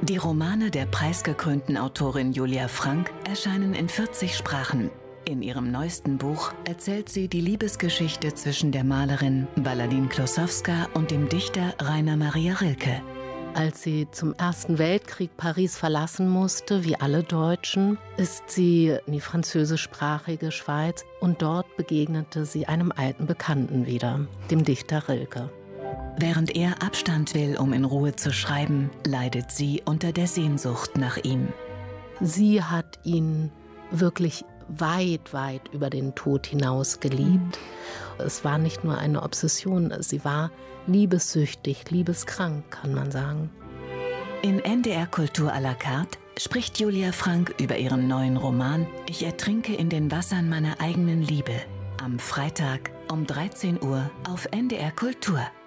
Die Romane der preisgekrönten Autorin Julia Frank erscheinen in 40 Sprachen. In ihrem neuesten Buch erzählt sie die Liebesgeschichte zwischen der Malerin Baladine Klossowska und dem Dichter Rainer Maria Rilke. Als sie zum Ersten Weltkrieg Paris verlassen musste, wie alle Deutschen, ist sie in die französischsprachige Schweiz und dort begegnete sie einem alten Bekannten wieder, dem Dichter Rilke. Während er Abstand will, um in Ruhe zu schreiben, leidet sie unter der Sehnsucht nach ihm. Sie hat ihn wirklich weit, weit über den Tod hinaus geliebt. Es war nicht nur eine Obsession, sie war liebessüchtig, liebeskrank, kann man sagen. In NDR Kultur à la carte spricht Julia Frank über ihren neuen Roman »Ich ertrinke in den Wassern meiner eigenen Liebe« am Freitag um 13 Uhr auf NDR Kultur.